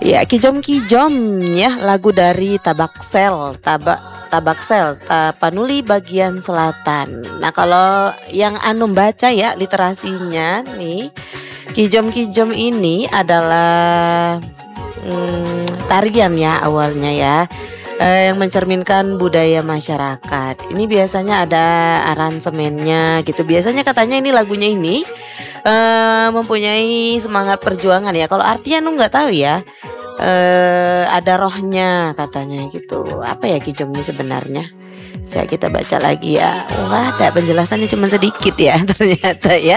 Ya, Kijom-kijom ya, lagu dari Tabaksel, Tapanuli bagian selatan. Nah, kalau yang Anum baca ya literasinya nih, Kijom-kijom ini adalah tarian ya awalnya ya, yang mencerminkan budaya masyarakat. Ini biasanya ada aransemennya gitu. Biasanya katanya ini lagunya ini mempunyai semangat perjuangan ya. Kalau artinya nggak tahu ya. Ada rohnya katanya gitu. Apa ya kijom ini sebenarnya? Coba kita baca lagi ya. Wah, ada penjelasannya cuma sedikit ya ternyata ya.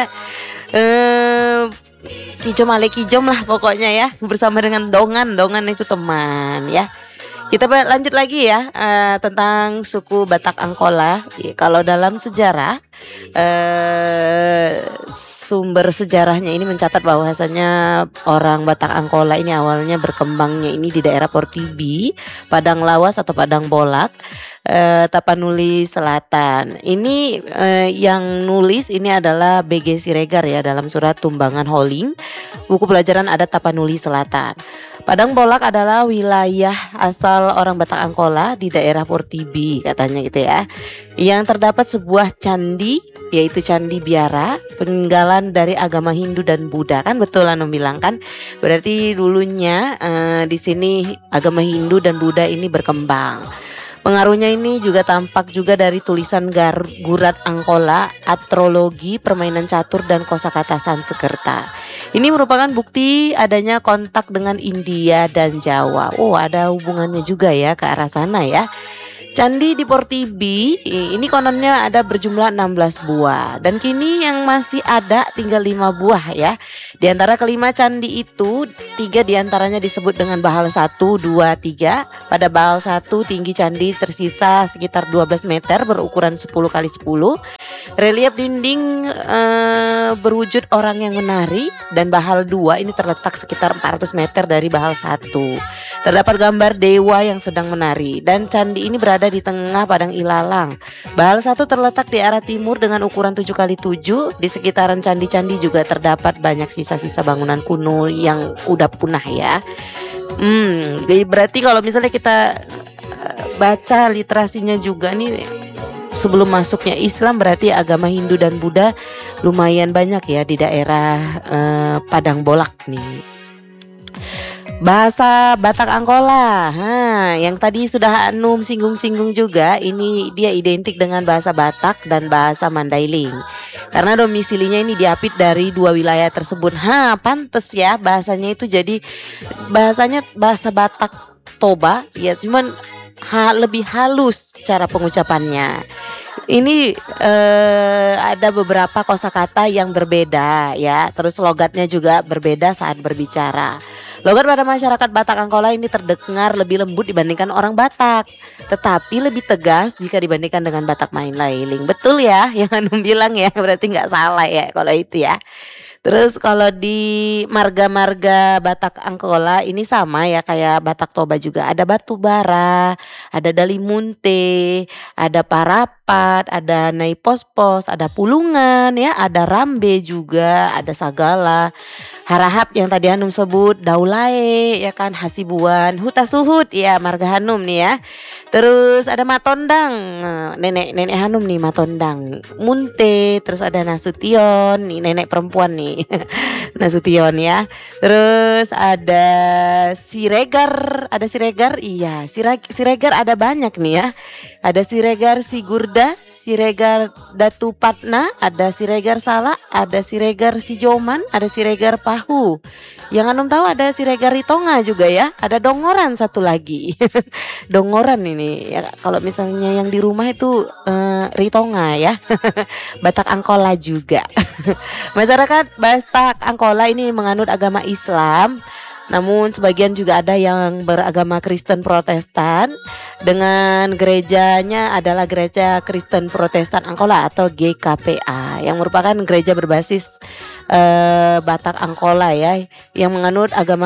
Kijom ale kijom lah pokoknya ya, bersama dengan dongan itu teman ya. Kita lanjut lagi ya, tentang suku Batak Angkola. Kalau dalam sejarah, sumber sejarahnya ini mencatat bahwasanya orang Batak Angkola ini awalnya berkembangnya ini di daerah Portibi, Padang Lawas atau Padang Bolak, Tapanuli Selatan. Ini yang nulis ini adalah BG Siregar ya, dalam surat Tumbangan Holing, buku pelajaran adat Tapanuli Selatan. Padang Bolak adalah wilayah asal orang Batak Angkola di daerah Portibi katanya gitu ya. Yang terdapat sebuah candi, yaitu Candi Biara, peninggalan dari agama Hindu dan Buddha. Kan betul Anu bilang kan. Berarti dulunya di sini agama Hindu dan Buddha ini berkembang. Pengaruhnya ini juga tampak juga dari tulisan Gurat Angkola, astrologi, permainan catur dan kosakata Sanskerta. Ini merupakan bukti adanya kontak dengan India dan Jawa. Oh, ada hubungannya juga ya ke arah sana ya. Candi di Portibi ini kononnya ada berjumlah 16 buah dan kini yang masih ada tinggal 5 buah ya. Di antara kelima candi itu 3 diantaranya disebut dengan Bahal 1, 2, 3. Pada Bahal 1 tinggi candi tersisa sekitar 12 meter berukuran 10 kali 10. Relief dinding berwujud orang yang menari, dan Bahal 2 ini terletak sekitar 400 meter dari Bahal 1. Terdapat gambar dewa yang sedang menari dan candi ini berada di tengah padang ilalang. Bahal 1 terletak di arah timur dengan ukuran 7 kali 7. Di sekitaran candi-candi juga terdapat banyak sisa-sisa bangunan kuno yang udah punah ya. Berarti kalau misalnya kita baca literasinya juga nih, sebelum masuknya Islam berarti agama Hindu dan Buddha lumayan banyak ya di daerah Padang Bolak nih. Bahasa Batak Angkola, yang tadi sudah Anum singgung-singgung juga, ini dia identik dengan bahasa Batak dan bahasa Mandailing. Karena domisilinya ini diapit dari 2 wilayah tersebut. Pantes ya bahasanya itu jadi bahasanya bahasa Batak Toba ya, cuman lebih halus cara pengucapannya. Ini ada beberapa kosakata yang berbeda ya. Terus logatnya juga berbeda saat berbicara. Logat pada masyarakat Batak Angkola ini terdengar lebih lembut dibandingkan orang Batak, tetapi lebih tegas jika dibandingkan dengan Batak Mandailing. Betul ya yang Anum bilang ya, berarti nggak salah ya kalau itu ya. Terus kalau di marga-marga Batak Angkola ini sama ya kayak Batak Toba juga, ada batu bara, ada dalimunte, ada parapat, ada naipospos, ada pulungan ya, ada rambe juga, ada sagala, harahap yang tadi Hanum sebut, daulae ya kan, hasibuan, hutasuhut ya marga Hanum nih ya. Terus ada matondang, nenek Hanum nih matondang, munte, terus ada nasution nih nenek perempuan nih nasution ya. Terus ada siregar, iya siregar ada banyak nih ya. Ada siregar Sigurda, siregar Datu Patna, ada siregar Salak, ada siregar Sijoman, ada siregar Pahu. Yang Anum tahu ada siregar Ritonga juga ya. Ada dongoran satu lagi. Dongoran ini ya, kalau misalnya yang di rumah itu Ritonga ya. Batak Angkola juga. Masyarakat Batak Angkola ini menganut agama Islam. Namun sebagian juga ada yang beragama Kristen Protestan, dengan gerejanya adalah Gereja Kristen Protestan Angkola atau GKPA, yang merupakan gereja berbasis Batak Angkola ya, yang menganut agama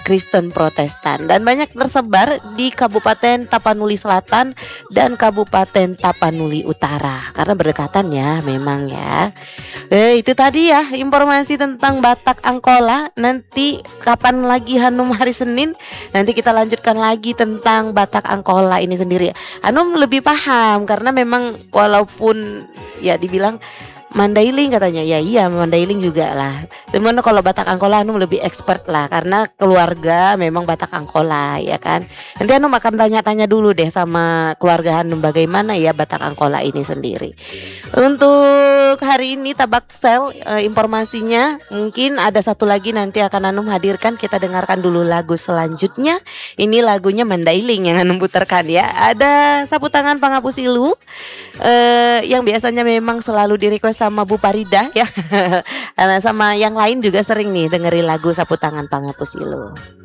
Kristen Protestan dan banyak tersebar di Kabupaten Tapanuli Selatan dan Kabupaten Tapanuli Utara karena berdekatan ya memang ya. Itu tadi ya informasi tentang Batak Angkola. Nanti kapan lagi Hanum hari Senin nanti kita lanjutkan lagi tentang Batak Angkola ini sendiri. Hanum lebih paham karena memang walaupun ya dibilang Mandailing katanya ya, iya Mandailing juga lah. Cuman kalau Batak Angkola Hanum lebih expert lah karena keluarga memang Batak Angkola ya kan. Nanti Hanum akan tanya-tanya dulu deh sama keluarga Hanum bagaimana ya Batak Angkola ini sendiri. Untuk hari ini Tabaksel informasinya mungkin ada satu lagi nanti akan Hanum hadirkan. Kita dengarkan dulu lagu selanjutnya. Ini lagunya Mandailing yang Hanum putarkan ya. Ada Sapu Tangan Pangapus Ilu yang biasanya memang selalu di request sama Bu Parida ya. Sama yang lain juga sering nih dengerin lagu Sapu Tangan Pangapus Ilu.